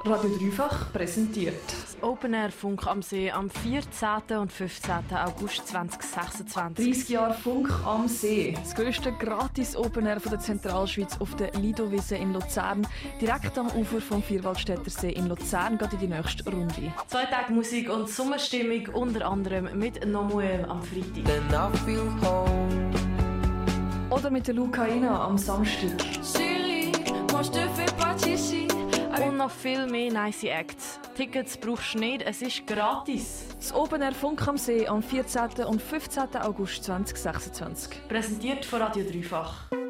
Radio Dreifach präsentiert das Open Air Funk am See am 14. und 15. August 2026. 30 Jahre Funk am See. Das grösste gratis Open Air von der Zentralschweiz auf der Lido-Wiese in Luzern. Direkt am Ufer vom Vierwaldstätter See in Luzern geht in die nächste Runde. 2 Tage Musik und Sommerstimmung, unter anderem mit Nomuel am Freitag. Oder mit der Lucaina am Samstag. Und noch viel mehr nice Acts. Tickets brauchst du nicht, es ist gratis. Das Open Air Funk am See am 14. und 15. August 2026. Präsentiert von Radio Dreifach.